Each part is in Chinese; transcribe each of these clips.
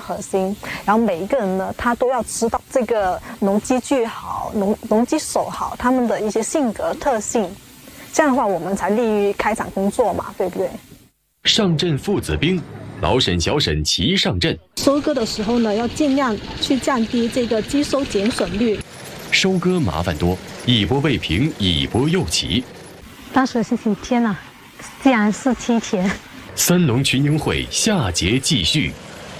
核心。然后每一个人呢，他都要知道这个农机具好、农机手好，他们的一些性格特性。这样的话，我们才利于开展工作嘛，对不对？ 上阵父子兵，老沈、小沈齐上阵。 收割的时候呢，要尽量去降低这个机收减损率。 收割麻烦多，一波未平，一波又起。 当时的心情，天哪，竟然是7天。 三农群英会下节继续。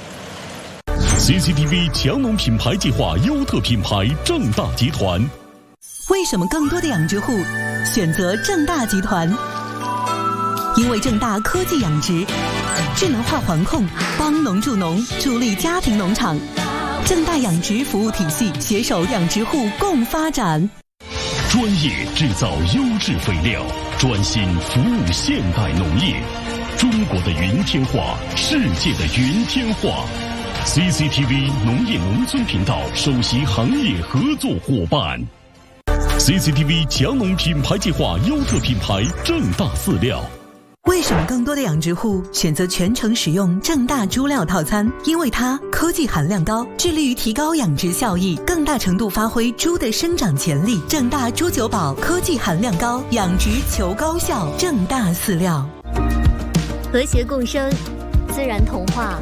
CCTV 强农品牌计划优特品牌正大集团。 为什么更多的养殖户选择正大集团？因为正大科技养殖，智能化环控，帮农助农，助力家庭农场。正大养殖服务体系携手养殖户共发展。 专业制造优质肥料，专心服务现代农业。中国的云天化，世界的云天化。CCTV 农业农村频道首席行业合作伙伴。CCTV 强农品牌计划优特品牌正大饲料。 为什么更多的养殖户选择全程使用正大猪料套餐？因为它科技含量高，致力于提高养殖效益，更大程度发挥猪的生长潜力。正大猪九宝科技含量高，养殖求高效。正大饲料， 和谐共生，自然同化。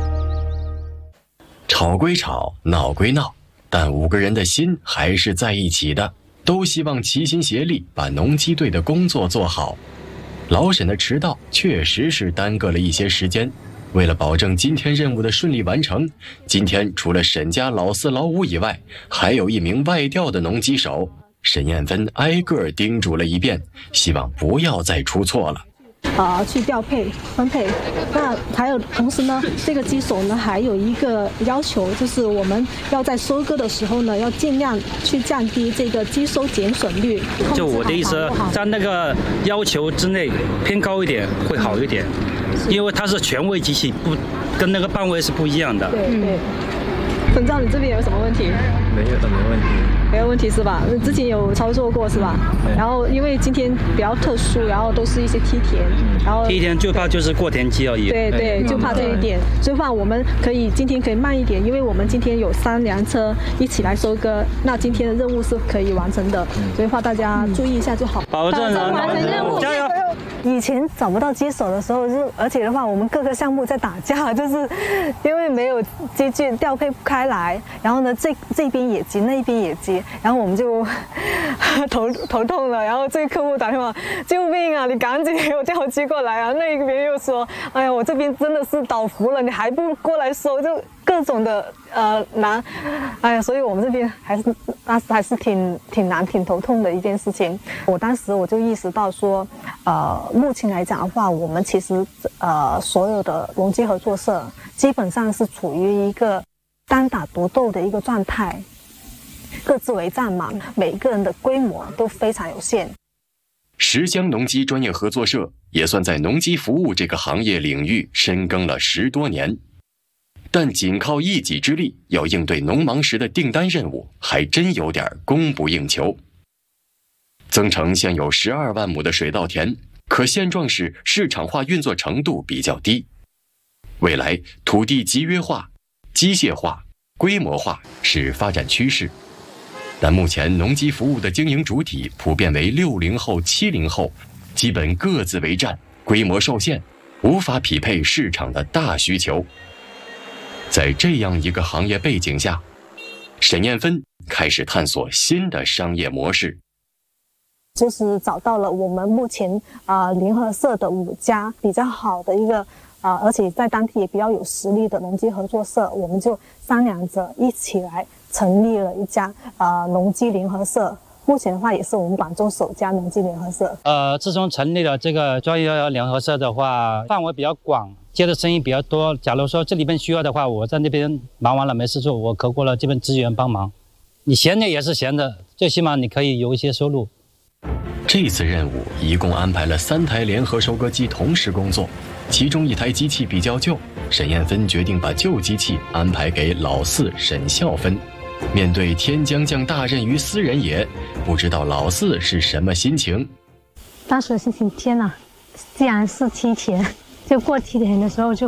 吵归吵，闹归闹，但5个人的心还是在一起的，都希望齐心协力把农机队的工作做好。老沈的迟到确实是耽搁了一些时间，为了保证今天任务的顺利完成，今天除了沈家老4、老5以外，还有1名外调的农机手。沈艳芬挨个叮嘱了一遍，希望不要再出错了。 去调配分配。那还有同时呢，这个机手呢还有一个要求，就是我们要在收割的时候呢，要尽量去降低这个机收减损率。 就我的意思，在那个要求之内偏高一点会好一点，因为它是全位机器，不跟那个半位是不一样的。 对。粉照，你这边有什么问题？ 没问题。 没有问题是吧？之前有操作过是吧？然后因为今天比较特殊，然后都是一些梯田，然后梯田最怕就是过田机而已。 对，就怕这一点。所以话我们今天可以慢一点，因为我们今天有3辆车一起来收割，那今天的任务是可以完成的。所以话大家注意一下就好。 保证完成任务，加油！ 以前找不到机手的时候，而且的话，我们各个项目在打架，就是因为没有机具调配不开来，然后呢，这边也急，那边也急，然后我们就头痛了。然后这个客户打电话，救命啊！你赶紧给我调机过来啊！那一边又说，哎呀，我这边真的是倒伏了，你还不过来收，就各种的难，哎呀，所以我们这边当时还是挺难、挺头痛的一件事情。当时我就意识到说，目前来讲的话，我们其实所有的农机合作社基本上是处于一个单打独斗的一个状态，各自为战嘛，每个人的规模都非常有限。 石乡农机专业合作社也算在农机服务这个行业领域深耕了10多年，但仅靠一己之力要应对农忙时的订单任务，还真有点供不应求。增城现有12万亩的水稻田，可现状是市场化运作程度比较低。未来土地集约化、机械化、规模化是发展趋势，但目前农机服务的经营主体普遍为60后、70后，基本各自为战，规模受限，无法匹配市场的大需求。在这样一个行业背景下，沈艳芬开始探索新的商业模式， 就是找到了我们目前联合社的5家比较好的一个而且在当地也比较有实力的农机合作社，我们就商量着一起来成立了一家农机联合社。目前的话，也是我们广州首家农机联合社。 自从成立了这个专业联合社的话，范围比较广，接的生意比较多。假如说这里边需要的话，我在那边忙完了没事做，我可过了这边支援帮忙。你闲的也是闲的，最起码你可以有一些收入。 这次任务一共安排了3台联合收割机同时工作，其中1台机器比较旧，沈艳芬决定把旧机器安排给老4沈孝芬。面对天将降大任于斯人也，不知道老4是什么心情。 当时的心情，天哪，竟然是梯田，就过梯田的时候就会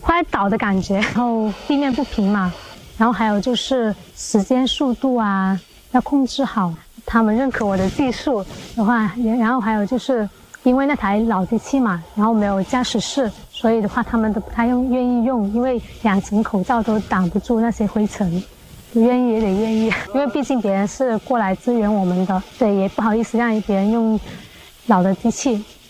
快倒的感觉，然后地面不平嘛，然后还有就是时间速度啊要控制好。他们认可我的技术的话，然后还有就是因为那台老机器嘛，然后没有驾驶室，所以的话他们都不太愿意用，因为2层口罩都挡不住那些灰尘。愿意也得愿意，因为毕竟别人是过来支援我们的，对，也不好意思让别人用老的机器。